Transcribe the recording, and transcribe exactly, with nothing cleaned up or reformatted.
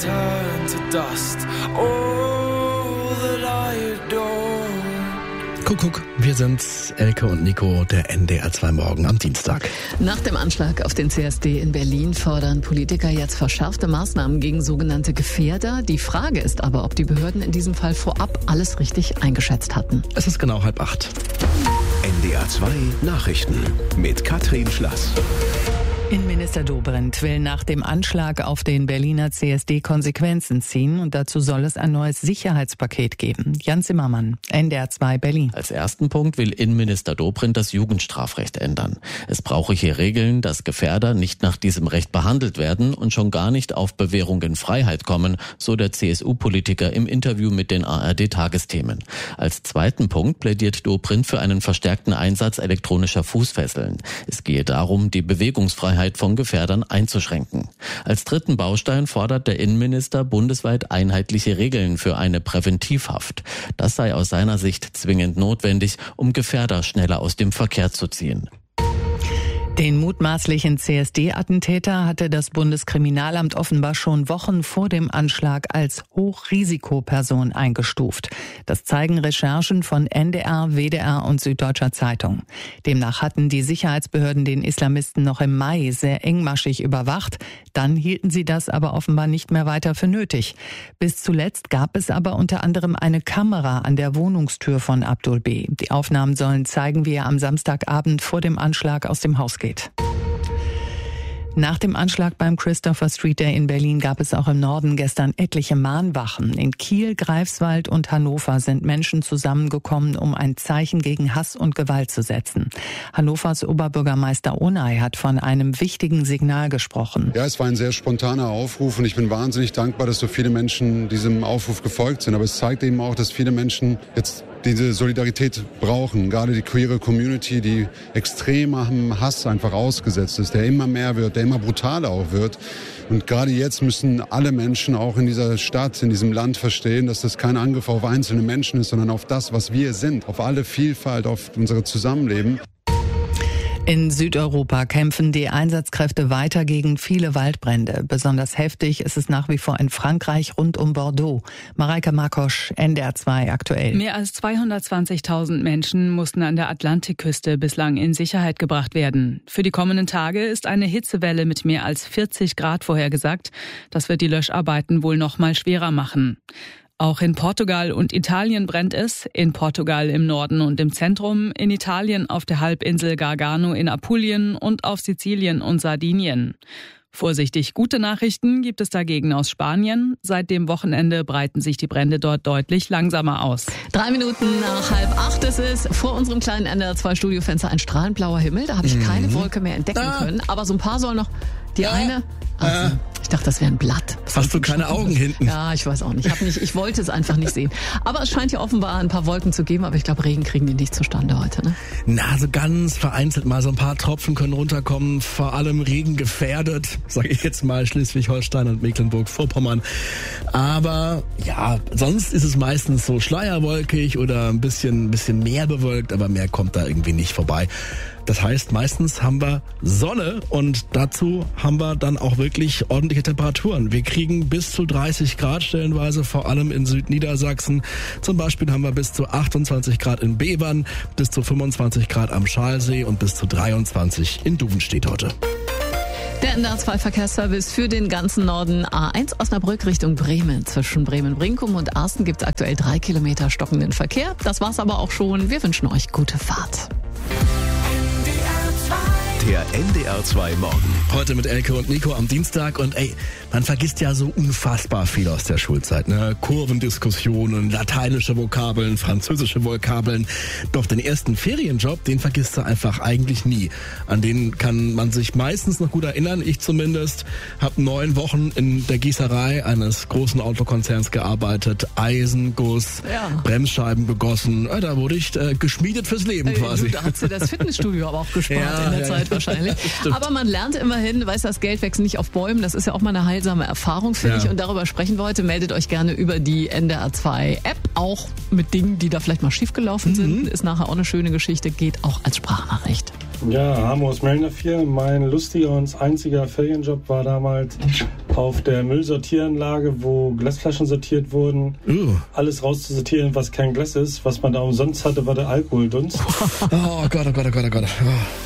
turn to dust. All that I adore. Kuckuck, wir sind's, Elke und Nico, der N D R zwei Morgen am Dienstag. Nach dem Anschlag auf den C S D in Berlin fordern Politiker jetzt verschärfte Maßnahmen gegen sogenannte Gefährder. Die Frage ist aber, ob die Behörden in diesem Fall vorab alles richtig eingeschätzt hatten. Es ist genau halb acht. N D R zwei Nachrichten mit Katrin Schlass. Innenminister Dobrindt will nach dem Anschlag auf den Berliner C S D Konsequenzen ziehen und dazu soll es ein neues Sicherheitspaket geben. Jan Zimmermann, N D R zwei Berlin. Als ersten Punkt will Innenminister Dobrindt das Jugendstrafrecht ändern. Es brauche hier Regeln, dass Gefährder nicht nach diesem Recht behandelt werden und schon gar nicht auf Bewährung in Freiheit kommen, so der C S U-Politiker im Interview mit den A R D-Tagesthemen. Als zweiten Punkt plädiert Dobrindt für einen verstärkten Einsatz elektronischer Fußfesseln. Es gehe darum, die Bewegungsfreiheit von Gefährdern einzuschränken. Als dritten Baustein fordert der Innenminister bundesweit einheitliche Regeln für eine Präventivhaft. Das sei aus seiner Sicht zwingend notwendig, um Gefährder schneller aus dem Verkehr zu ziehen. Den mutmaßlichen C S D-Attentäter hatte das Bundeskriminalamt offenbar schon Wochen vor dem Anschlag als Hochrisikoperson eingestuft. Das zeigen Recherchen von N D R, W D R und Süddeutscher Zeitung. Demnach hatten die Sicherheitsbehörden den Islamisten noch im Mai sehr engmaschig überwacht. Dann hielten sie das aber offenbar nicht mehr weiter für nötig. Bis zuletzt gab es aber unter anderem eine Kamera an der Wohnungstür von Abdul B. Die Aufnahmen sollen zeigen, wie er am Samstagabend vor dem Anschlag aus dem Haus geht. Nach dem Anschlag beim Christopher Street Day in Berlin gab es auch im Norden gestern etliche Mahnwachen. In Kiel, Greifswald und Hannover sind Menschen zusammengekommen, um ein Zeichen gegen Hass und Gewalt zu setzen. Hannovers Oberbürgermeister Onay hat von einem wichtigen Signal gesprochen. Ja, es war ein sehr spontaner Aufruf und ich bin wahnsinnig dankbar, dass so viele Menschen diesem Aufruf gefolgt sind. Aber es zeigt eben auch, dass viele Menschen jetzt diese Solidarität brauchen. Gerade die queere Community, die extremem Hass einfach ausgesetzt ist, der immer mehr wird, der immer brutaler auch wird. Und gerade jetzt müssen alle Menschen auch in dieser Stadt, in diesem Land verstehen, dass das kein Angriff auf einzelne Menschen ist, sondern auf das, was wir sind, auf alle Vielfalt, auf unser Zusammenleben. In Südeuropa kämpfen die Einsatzkräfte weiter gegen viele Waldbrände. Besonders heftig ist es nach wie vor in Frankreich rund um Bordeaux. Mareike Markosch, N D R zwei aktuell. Mehr als zweihundertzwanzigtausend Menschen mussten an der Atlantikküste bislang in Sicherheit gebracht werden. Für die kommenden Tage ist eine Hitzewelle mit mehr als vierzig Grad vorhergesagt. Das wird die Löscharbeiten wohl noch mal schwerer machen. Auch in Portugal und Italien brennt es. In Portugal im Norden und im Zentrum, in Italien auf der Halbinsel Gargano in Apulien und auf Sizilien und Sardinien. Vorsichtig gute Nachrichten gibt es dagegen aus Spanien. Seit dem Wochenende breiten sich die Brände dort deutlich langsamer aus. Drei Minuten nach halb acht ist es. Vor unserem kleinen N D R zwei Studiofenster ein strahlend blauer Himmel. Da habe ich mhm. keine Wolke mehr entdecken ah. können. Aber so ein paar sollen noch. Die ah. eine... Also, ich dachte, das wäre ein Blatt. Das Hast du keine Augen hinten? Ja, ich weiß auch nicht. Ich, hab nicht. ich wollte es einfach nicht sehen. Aber es scheint hier offenbar ein paar Wolken zu geben. Aber ich glaube, Regen kriegen die nicht zustande heute. Ne? Na, so ganz vereinzelt mal so ein paar Tropfen können runterkommen. Vor allem Regen gefährdet, sage ich jetzt mal, Schleswig-Holstein und Mecklenburg-Vorpommern. Aber ja, sonst ist es meistens so schleierwolkig oder ein bisschen, bisschen mehr bewölkt. Aber mehr kommt da irgendwie nicht vorbei. Das heißt, meistens haben wir Sonne und dazu haben wir dann auch wirklich ordentliche Temperaturen. Wir kriegen bis zu dreißig Grad stellenweise, vor allem in Südniedersachsen. Zum Beispiel haben wir bis zu achtundzwanzig Grad in Bevern, bis zu fünfundzwanzig Grad am Schalsee und bis zu dreiundzwanzig in Duvenstedt heute. Der N D R zwei Verkehrsservice für den ganzen Norden. A eins Osnabrück Richtung Bremen. Zwischen Bremen-Brinkum und Arsten gibt es aktuell drei Kilometer stockenden Verkehr. Das war's aber auch schon. Wir wünschen euch gute Fahrt. Der N D R zwei Morgen. Heute mit Elke und Nico am Dienstag und ey, man vergisst ja so unfassbar viel aus der Schulzeit, ne? Kurvendiskussionen, lateinische Vokabeln, französische Vokabeln. Doch den ersten Ferienjob, den vergisst du einfach eigentlich nie. An den kann man sich meistens noch gut erinnern, ich zumindest. Hab neun Wochen in der Gießerei eines großen Autokonzerns gearbeitet, Eisenguss, ja. Bremsscheiben gegossen. Da wurde ich äh, geschmiedet fürs Leben Ey, quasi. Du, da hast du das Fitnessstudio aber auch gespart ja, in der ja, Zeit wahrscheinlich. Aber man lernt immerhin, weiß, das Geld wächst nicht auf Bäumen. Das ist ja auch mal eine heilsame Erfahrung, finde ja. ich. Und darüber sprechen wir heute. Meldet euch gerne über die N D R zwei App. Auch mit Dingen, die da vielleicht mal schiefgelaufen mhm. sind. Ist nachher auch eine schöne Geschichte. Geht auch als Sprachnachricht. Ja, Hamo aus Mellnach hier. Mein lustiger und einziger Ferienjob war damals auf der Müllsortieranlage, wo Glasflaschen sortiert wurden. Uh. Alles rauszusortieren, was kein Glas ist. Was man da umsonst hatte, war der Alkoholdunst. Oh Gott, oh Gott, oh Gott, oh Gott. Oh.